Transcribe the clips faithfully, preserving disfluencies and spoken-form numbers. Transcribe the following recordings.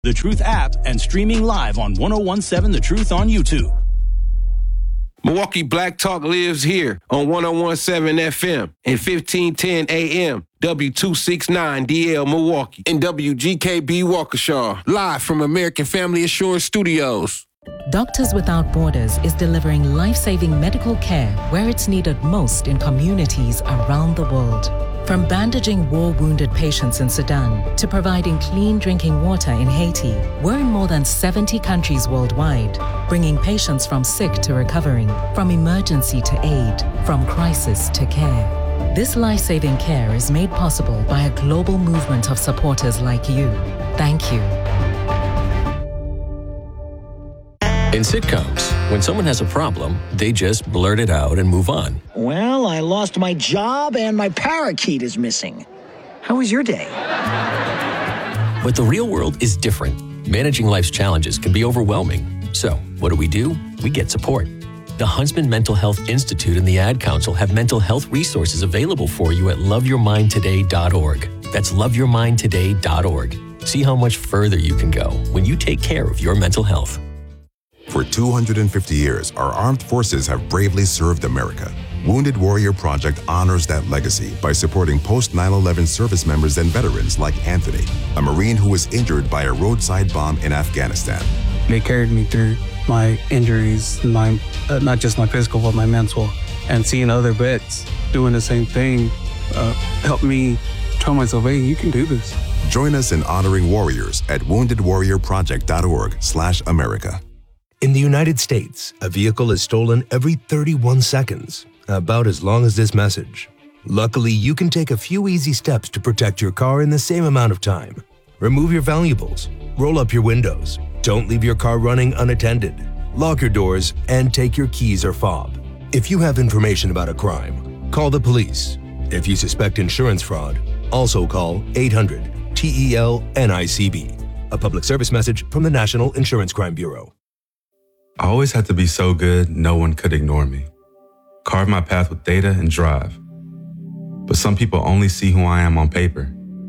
The Truth app and streaming live on ten seventeen The Truth on YouTube. Milwaukee Black Talk lives here on ten seventeen F M and fifteen ten A M. W two sixty-nine D L Milwaukee and W G K B Waukesha, live from American Family Assurance Studios. Doctors Without Borders is delivering life-saving medical care where it's needed most in communities around the world. From bandaging war-wounded patients in Sudan to providing clean drinking water in Haiti, we're in more than seventy countries worldwide, bringing patients from sick to recovering, from emergency to aid, from crisis to care. This life-saving care is made possible by a global movement of supporters like you. Thank you. In sitcoms, when someone has a problem, they just blurt it out and move on. Well, I lost my job and my parakeet is missing. How was your day? But the real world is different. Managing life's challenges can be overwhelming. So, what do we do? We get support. The Huntsman Mental Health Institute and the Ad Council have mental health resources available for you at love your mind today dot org. That's love your mind today dot org. See how much further you can go when you take care of your mental health. For two hundred fifty years, our armed forces have bravely served America. Wounded Warrior Project honors that legacy by supporting post nine eleven service members and veterans like Anthony, a Marine who was injured by a roadside bomb in Afghanistan. They carried me through my injuries, my uh, not just my physical, but my mental. And seeing other vets doing the same thing uh, helped me tell myself, hey, you can do this. Join us in honoring warriors at wounded warrior project dot org slash America. In the United States, a vehicle is stolen every thirty-one seconds, about as long as this message. Luckily, you can take a few easy steps to protect your car in the same amount of time. Remove your valuables, roll up your windows, don't leave your car running unattended, lock your doors, and take your keys or fob. If you have information about a crime, call the police. If you suspect insurance fraud, also call eight hundred T E L N I C B. A public service message from the National Insurance Crime Bureau. I always had to be so good, no one could ignore me. Carve my path with data and drive. But some people only see who I am on paper.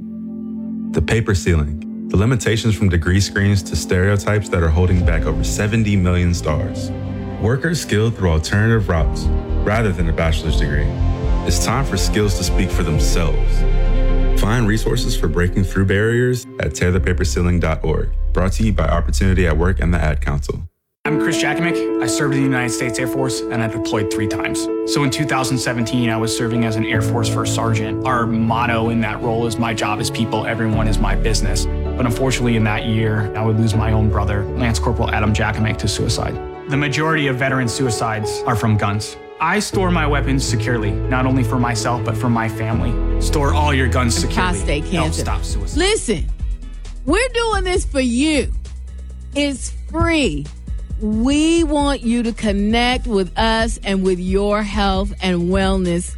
The paper ceiling, the limitations from degree screens to stereotypes that are holding back over seventy million stars. Workers skilled through alternative routes, rather than a bachelor's degree. It's time for skills to speak for themselves. Find resources for breaking through barriers at tear the paper ceiling dot org. Brought to you by Opportunity at Work and the Ad Council. I'm Chris Jakimick. I served in the United States Air Force and I deployed three times. So in two thousand seventeen, I was serving as an Air Force First Sergeant. Our motto in that role is my job is people, everyone is my business. But unfortunately in that year, I would lose my own brother, Lance Corporal Adam Jakimick, to suicide. The majority of veteran suicides are from guns. I store my weapons securely, not only for myself, but for my family. Store all your guns securely. Prostate cancer. Help stop suicide. Listen, we're doing this for you. It's free. We want you to connect with us and with your health and wellness.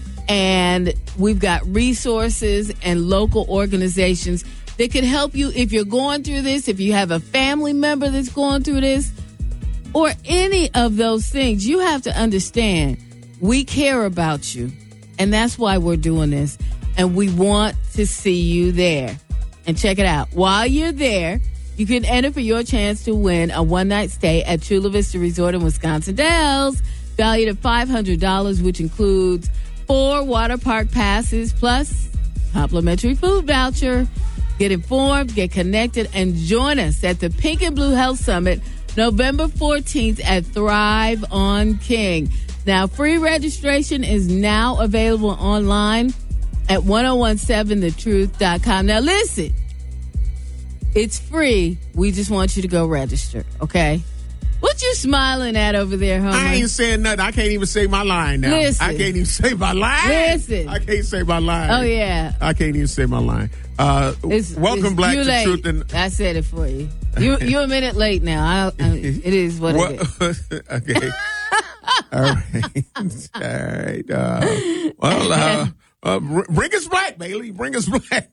And we've got resources and local organizations that can help you if you're going through this, if you have a family member that's going through this, or any of those things. You have to understand, we care about you. And that's why we're doing this. And we want to see you there. And check it out. While you're there, you can enter for your chance to win a one-night stay at Chula Vista Resort in Wisconsin Dells, valued at five hundred dollars, which includes four water park passes plus complimentary food voucher. Get informed, get connected, and join us at the Pink and Blue Health Summit November fourteenth at Thrive on King. Now, free registration is now available online at ten seventeen the truth dot com. Now, listen. It's free. We just want you to go register, okay? What you smiling at over there, homie? I ain't saying nothing. I can't even say my line now. Listen. I can't even say my line. Listen. I can't say my line. Oh, yeah. I can't even say my line. Uh, it's, welcome, it's Black you to late. Truth. And I said it for you. You you're a minute late now. I, I, it is what, what it is. Okay. All right. All right. Uh, well, uh, uh, bring us black, Bailey. Bring us black.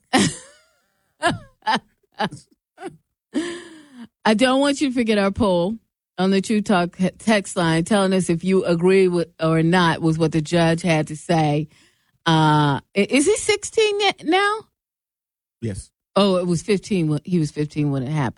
I don't want you to forget our poll on the True Talk text line telling us if you agree with or not with what the judge had to say. Uh, is he sixteen now? Yes. Oh, it was fifteen. He was fifteen when it happened.